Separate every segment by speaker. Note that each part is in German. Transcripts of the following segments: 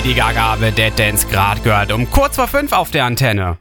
Speaker 1: Lady Gaga, The Dead Dance gerade gehört. Um kurz vor 5 auf der Antenne.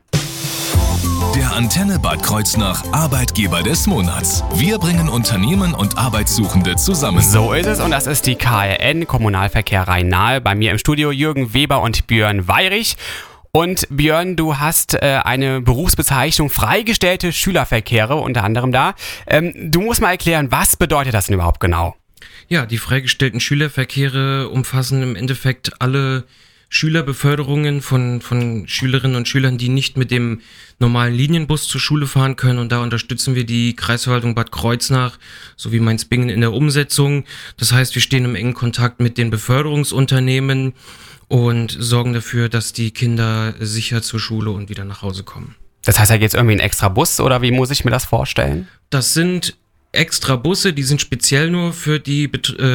Speaker 2: Der Antenne Bad Kreuznach Arbeitgeber des Monats. Wir bringen Unternehmen und Arbeitssuchende zusammen.
Speaker 1: So ist es und das ist die KRN, Kommunalverkehr Rhein-Nahe. Bei mir im Studio Jürgen Weber und Björn Weyrich. Und Björn, du hast eine Berufsbezeichnung freigestellte Schülerverkehre unter anderem da. Du musst mal erklären, was bedeutet das denn überhaupt genau?
Speaker 3: Ja, die freigestellten Schülerverkehre umfassen im Endeffekt alle Schülerbeförderungen von Schülerinnen und Schülern, die nicht mit dem normalen Linienbus zur Schule fahren können. Und da unterstützen wir die Kreisverwaltung Bad Kreuznach sowie Mainz-Bingen in der Umsetzung. Das heißt, wir stehen im engen Kontakt mit den Beförderungsunternehmen und sorgen dafür, dass die Kinder sicher zur Schule und wieder nach Hause kommen.
Speaker 1: Das heißt, da geht es irgendwie ein extra Bus oder wie muss ich mir das vorstellen?
Speaker 3: Das sind extra Busse, die sind speziell nur für die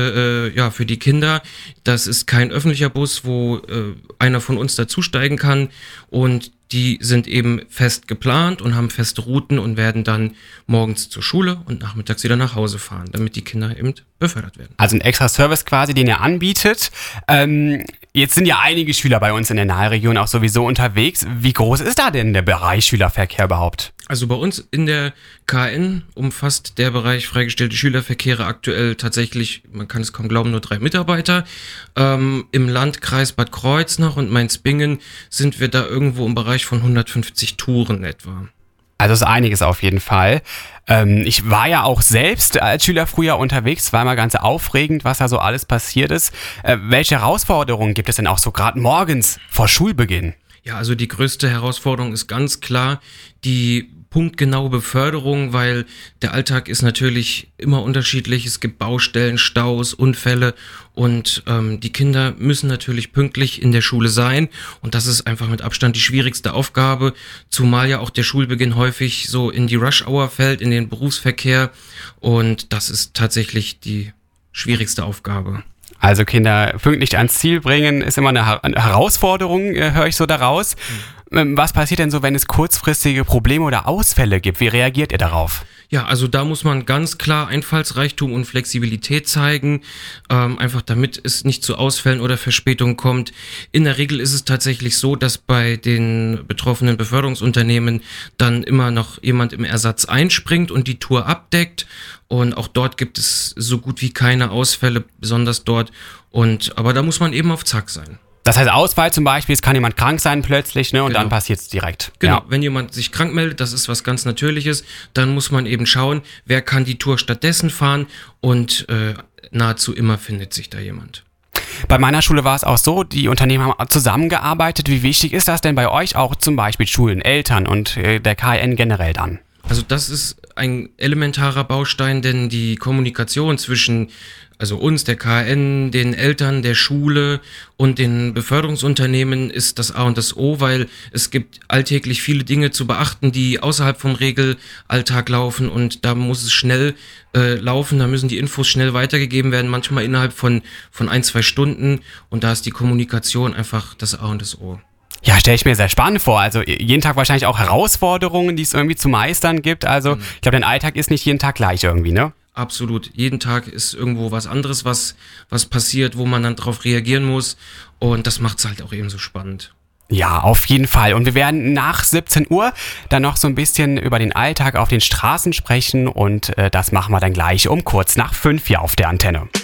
Speaker 3: für die Kinder. Das ist kein öffentlicher Bus, wo einer von uns dazusteigen kann, und die sind eben fest geplant und haben feste Routen und werden dann morgens zur Schule und nachmittags wieder nach Hause fahren, damit die Kinder eben befördert werden.
Speaker 1: Also ein extra Service quasi, den ihr anbietet. Jetzt sind ja einige Schüler bei uns in der Nahregion auch sowieso unterwegs. Wie groß ist da denn der Bereich Schülerverkehr überhaupt?
Speaker 3: Also bei uns in der KN umfasst der Bereich freigestellte Schülerverkehre aktuell tatsächlich, man kann es kaum glauben, nur 3 Mitarbeiter. Im Landkreis Bad Kreuznach und Mainz-Bingen sind wir da irgendwo im Bereich von 150 Touren etwa.
Speaker 1: Also ist einiges auf jeden Fall. Ich war ja auch selbst als Schüler früher unterwegs, war immer ganz aufregend, was da so alles passiert ist. Welche Herausforderungen gibt es denn auch so gerade morgens vor Schulbeginn?
Speaker 3: Ja, also die größte Herausforderung ist ganz klar die punktgenaue Beförderung, weil der Alltag ist natürlich immer unterschiedlich. Es gibt Baustellen, Staus, Unfälle und die Kinder müssen natürlich pünktlich in der Schule sein, und das ist einfach mit Abstand die schwierigste Aufgabe, zumal ja auch der Schulbeginn häufig so in die Rush-Hour fällt, in den Berufsverkehr, und das ist tatsächlich die schwierigste Aufgabe.
Speaker 1: Also Kinder pünktlich ans Ziel bringen, ist immer eine Herausforderung, höre ich so daraus. Was passiert denn so, wenn es kurzfristige Probleme oder Ausfälle gibt? Wie reagiert ihr darauf?
Speaker 3: Ja, also da muss man ganz klar Einfallsreichtum und Flexibilität zeigen, einfach damit es nicht zu Ausfällen oder Verspätungen kommt. In der Regel ist es tatsächlich so, dass bei den betroffenen Beförderungsunternehmen dann immer noch jemand im Ersatz einspringt und die Tour abdeckt. Und auch dort gibt es so gut wie keine Ausfälle, besonders dort. Aber da muss man eben auf Zack sein.
Speaker 1: Das heißt, Ausfall zum Beispiel, es kann jemand krank sein plötzlich, ne, und
Speaker 3: Genau.
Speaker 1: Dann passiert es direkt.
Speaker 3: Genau,
Speaker 1: Ja.
Speaker 3: Wenn jemand sich krank meldet, das ist was ganz Natürliches, dann muss man eben schauen, wer kann die Tour stattdessen fahren, und nahezu immer findet sich da jemand.
Speaker 1: Bei meiner Schule war es auch so, die Unternehmen haben zusammengearbeitet. Wie wichtig ist das denn bei euch auch zum Beispiel Schulen, Eltern und der KN generell dann?
Speaker 3: Also das ist ein elementarer Baustein, denn die Kommunikation zwischen uns, der KN, den Eltern, der Schule und den Beförderungsunternehmen ist das A und das O, weil es gibt alltäglich viele Dinge zu beachten, die außerhalb vom Regelalltag laufen, und da muss es schnell laufen, da müssen die Infos schnell weitergegeben werden, manchmal innerhalb von 1-2 Stunden, und da ist die Kommunikation einfach das A und das O.
Speaker 1: Ja, stelle ich mir sehr spannend vor. Also jeden Tag wahrscheinlich auch Herausforderungen, die es irgendwie zu meistern gibt. Also ich glaube, dein Alltag ist nicht jeden Tag gleich irgendwie, ne?
Speaker 3: Absolut. Jeden Tag ist irgendwo was anderes, was passiert, wo man dann drauf reagieren muss. Und das macht es halt auch eben so spannend.
Speaker 1: Ja, auf jeden Fall. Und wir werden nach 17 Uhr dann noch so ein bisschen über den Alltag auf den Straßen sprechen. Und das machen wir dann gleich um kurz nach 5 hier auf der Antenne.